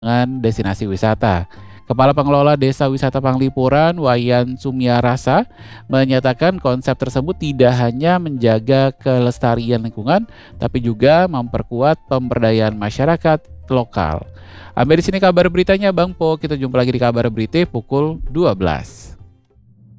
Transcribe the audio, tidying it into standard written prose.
dengan destinasi wisata. Kepala Pengelola Desa Wisata Panglipuran, Wayan Sumiarasa, menyatakan konsep tersebut tidak hanya menjaga kelestarian lingkungan, tapi juga memperkuat pemberdayaan masyarakat lokal. Sampai di sini kabar beritanya, Bang Po. Kita jumpa lagi di kabar berita pukul 12.